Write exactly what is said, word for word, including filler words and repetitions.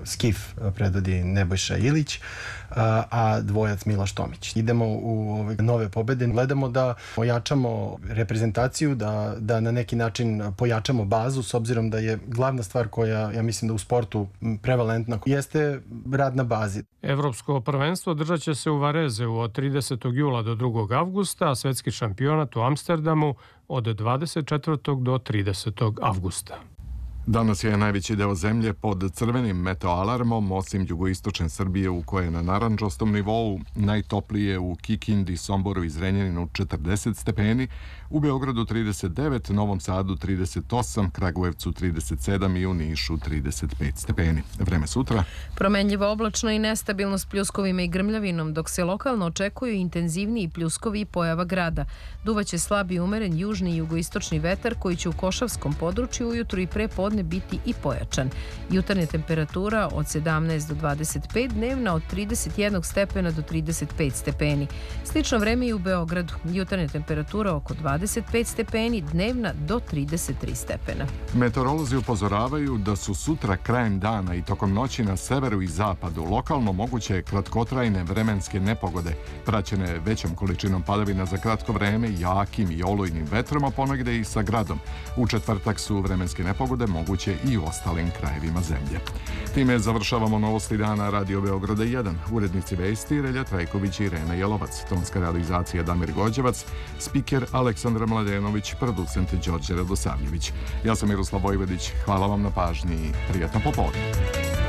Skif predvodi Nebojša Ilić, a dvojac Miloš Tomić. Idemo u ove nove pobede, gledamo da ojačamo reprezentaciju, da, da na neki način pojačamo bazu, s obzirom da je glavna stvar koja, ja mislim da u sportu prevalentna, jeste rad na bazi. Evropsko prvenstvo održat će se u Varezeu od tridesetog jula do drugog avgusta, a svetski šampionat u Amsterdamu od dvadeset četvrtog do tridesetog avgusta. Danas je najveći deo zemlje pod crvenim meteoalarmom, osim jugoistočne Srbije u kojoj je na narandžastom nivou, najtoplije u Kikindi, Somboru i Zrenjaninu četrdeset stepeni, u Beogradu trideset devet, Novom Sadu trideset osam, Kragujevcu trideset sedam i u Nišu trideset pet stepeni. Vreme sutra. Promenljivo oblačno i nestabilno s pljuskovima i grmljavinom, dok se lokalno očekuju intenzivniji pljuskovi i pojava grada. Duvaće slab i umeren južni i jugoistočni vetar koji će u Košavskom području ujutru i pre podne biti i pojačan. Jutarnja temperatura od sedamnaest do dvadeset pet, dnevna od trideset jedan stepena do trideset pet stepeni. Slično vreme i u Beogradu. Jutarnja temperatura oko dvadeset pet stepeni, dnevna do trideset tri stepena. Meteorolozi upozoravaju da su sutra krajem dana i tokom noći na severu i zapadu lokalno moguće kratkotrajne vremenske nepogode, praćene većom količinom padavina za kratko vreme, jakim i olujnim vetrom, a ponegde i sa gradom. U četvrtak su vremenske nepogode moguće i u ostalim krajevima zemlje. Time završavamo novosti dana Radio Beograda jedan. Urednici vesti Relja Trajković i Irena Jelovac, tonska realizacija Damir Gođevac, spiker Aleksandar Mladenović, producent Đorđe Radosavljević. Ja sam Miroslav Vojvodić, hvala vam na pažnji i prijatno popodne.